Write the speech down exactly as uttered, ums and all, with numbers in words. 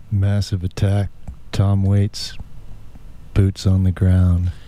Massive Attack, Tom Waits, Boots on the Ground.